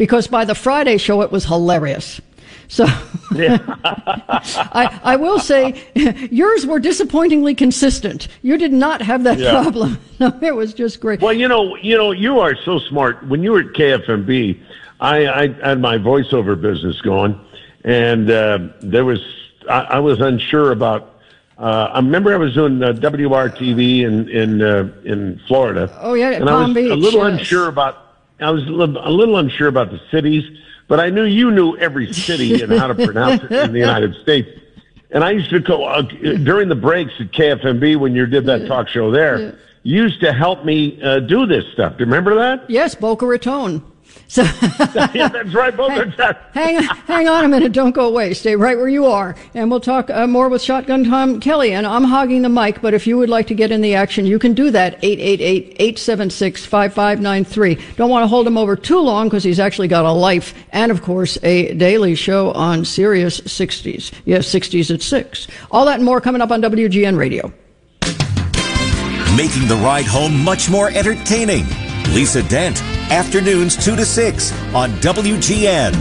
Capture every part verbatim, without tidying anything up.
because by the Friday show, it was hilarious. So yeah. I, I will say yours were disappointingly consistent. You did not have that yeah. problem. No, it was just great. Well, you know, you know, you are so smart. When you were at K F M B, I, I had my voiceover business going, and uh, there was I, I was unsure about. Uh, I remember I was doing uh, W R T V in in uh, in Florida. Oh yeah, and Palm I was Beach, a little yes. unsure about. I was a little, a little unsure about the cities, but I knew you knew every city and how to pronounce it in the United States. And I used to go uh, during the breaks at K F M B when you did that talk show there. Yeah. You used to help me uh, do this stuff. Do you remember that? Yes, Boca Raton. So yeah, that's right, Boca Raton. hang, hang, hang on a minute. Don't go away. Stay right where you are. And we'll talk uh, more with Shotgun Tom Kelly. And I'm hogging the mic, but if you would like to get in the action, you can do that. eight eight eight, eight seven six, five five nine three. Don't want to hold him over too long because he's actually got a life and, of course, a daily show on Sirius sixties. Yes, sixties at six. All that and more coming up on W G N Radio. Making the ride home much more entertaining. Lisa Dent, afternoons two to six on W G N.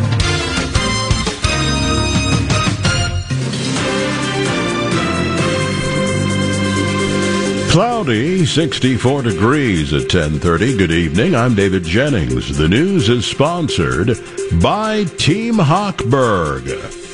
Cloudy, sixty-four degrees at ten thirty. Good evening. I'm David Jennings. The news is sponsored by Team Hochberg.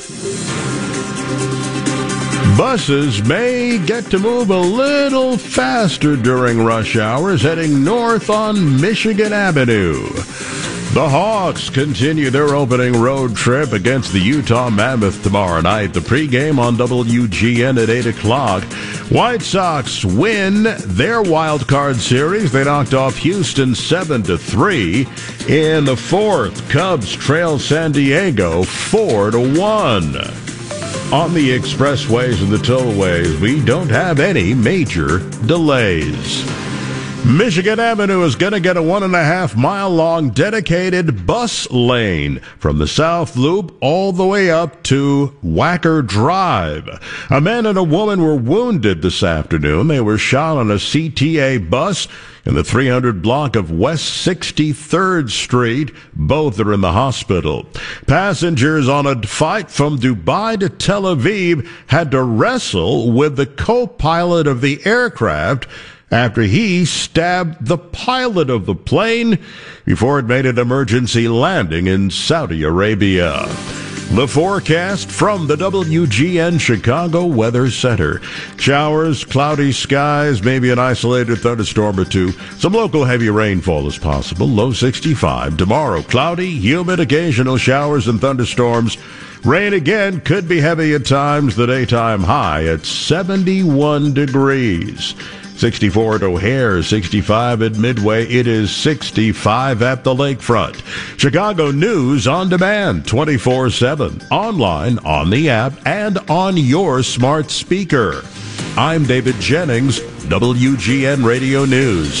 Buses may get to move a little faster during rush hours heading north on Michigan Avenue. The Hawks continue their opening road trip against the Utah Mammoth tomorrow night. The pregame on W G N at eight o'clock. White Sox win their wild card series. They knocked off Houston seven to three. In the fourth, Cubs trail San Diego four to one. On the expressways and the tollways, we don't have any major delays. Michigan Avenue is going to get a one and a half mile long dedicated bus lane from the South Loop all the way up to Wacker Drive. A man and a woman were wounded this afternoon. They were shot on a C T A bus in the three hundred block of West sixty-third Street. Both are in the hospital. Passengers on a flight from Dubai to Tel Aviv had to wrestle with the co-pilot of the aircraft after he stabbed the pilot of the plane before it made an emergency landing in Saudi Arabia. The forecast from the W G N Chicago Weather Center. Showers, cloudy skies, maybe an isolated thunderstorm or two. Some local heavy rainfall is possible. Low sixty-five. Tomorrow, cloudy, humid, occasional showers and thunderstorms. Rain again, could be heavy at times. The daytime high at seventy-one degrees. sixty-four at O'Hare, sixty-five at Midway. It is sixty-five at the lakefront. Chicago News on demand, twenty-four seven, online, on the app, and on your smart speaker. I'm David Jennings, W G N Radio News.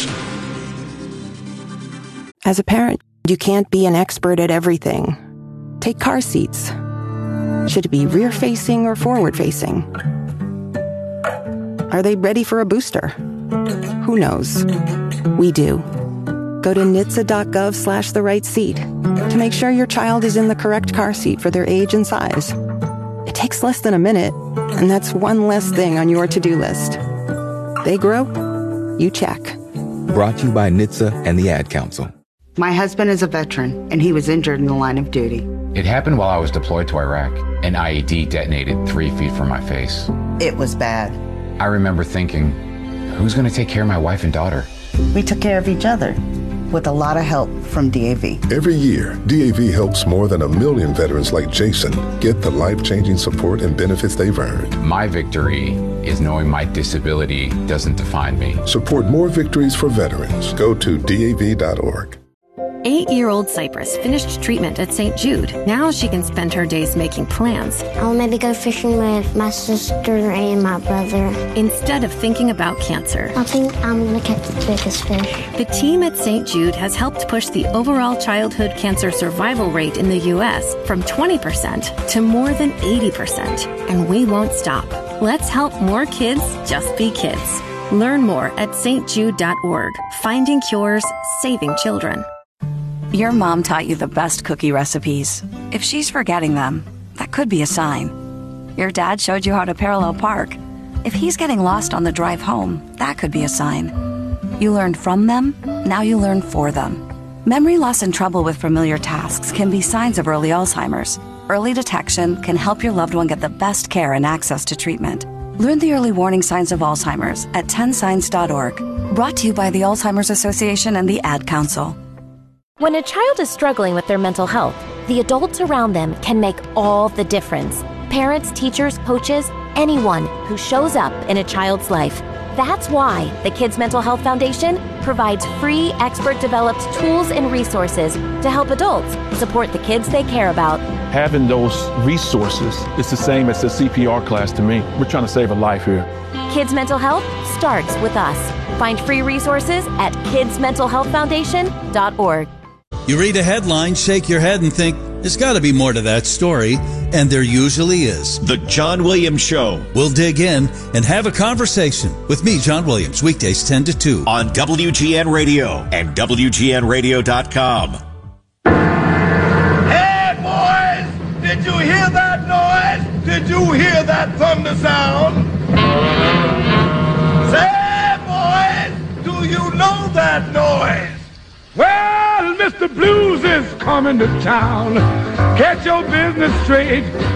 As a parent, you can't be an expert at everything. Take car seats. Should it be rear-facing or forward-facing? Are they ready for a booster? Who knows? We do. Go to N H T S A dot gov slash the right seat to make sure your child is in the correct car seat for their age and size. It takes less than a minute, and that's one less thing on your to-do list. They grow, you check. Brought to you by N H T S A and the Ad Council. My husband is a veteran, and he was injured in the line of duty. It happened while I was deployed to Iraq. An I E D detonated three feet from my face. It was bad. I remember thinking, who's going to take care of my wife and daughter? We took care of each other with a lot of help from D A V. Every year, D A V helps more than a million veterans like Jason get the life-changing support and benefits they've earned. My victory is knowing my disability doesn't define me. Support more victories for veterans. Go to D A V dot org. Eight-year-old Cypress finished treatment at Saint Jude. Now she can spend her days making plans. I'll maybe go fishing with my sister and my brother. Instead of thinking about cancer. I think I'm going to catch the biggest fish. The team at Saint Jude has helped push the overall childhood cancer survival rate in the U S from twenty percent to more than eighty percent. And we won't stop. Let's help more kids just be kids. Learn more at S T jude dot org. Finding cures, saving children. Your mom taught you the best cookie recipes. If she's forgetting them, that could be a sign. Your dad showed you how to parallel park. If he's getting lost on the drive home, that could be a sign. You learned from them, now you learn for them. Memory loss and trouble with familiar tasks can be signs of early Alzheimer's. Early detection can help your loved one get the best care and access to treatment. Learn the early warning signs of Alzheimer's at ten signs dot org. Brought to you by the Alzheimer's Association and the Ad Council. When a child is struggling with their mental health, the adults around them can make all the difference. Parents, teachers, coaches, anyone who shows up in a child's life. That's why the Kids Mental Health Foundation provides free, expert-developed tools and resources to help adults support the kids they care about. Having those resources is the same as the C P R class to me. We're trying to save a life here. Kids Mental Health starts with us. Find free resources at kids mental health foundation dot org. You read a headline, shake your head, and think, there's got to be more to that story, and there usually is. The John Williams Show. We'll dig in and have a conversation with me, John Williams, weekdays ten to two. On W G N Radio and W G N radio dot com. Hey, boys! Did you hear that noise? Did you hear that thunder sound? Say, boys, do you know that noise? Well, Mister Blues is coming to town. Get your business straight.